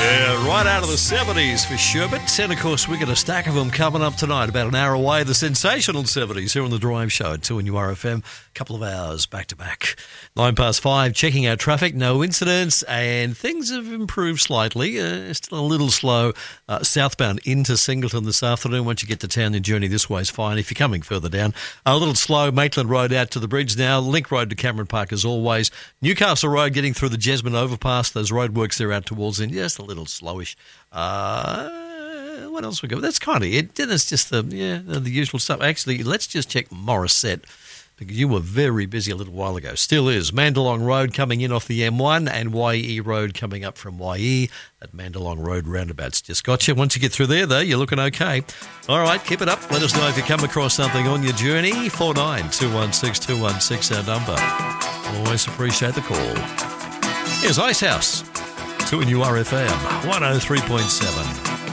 Yeah, right out of the 70s for Sherbet. And, of course, we've got a stack of them coming up tonight, about an hour away. The sensational 70s here on The Drive Show at 2NURFM. A couple of hours back-to-back. 5:09, checking our traffic. No incidents, and things have improved slightly. Still a little slow southbound into Singleton this afternoon. Once you get to town, your journey this way is fine. If you're coming further down, a little slow. Maitland Road out to the bridge now. Link Road to Cameron Park as always. Newcastle Road getting through the Jesmond overpass. Those roadworks there out towards the end. Just a little slowish. What else we got? That's kind of it. Then it's just the usual stuff. Actually, let's just check Morisset, because you were very busy a little while ago. Still is. Mandalong Road coming in off the M1 and YE Road coming up from YE. That Mandalong Road roundabout's just got you. Once you get through there, though, you're looking okay. All right, keep it up. Let us know if you come across something on your journey. 49216216, our number. Always appreciate the call. Here's Icehouse. 2NURFM 103.7.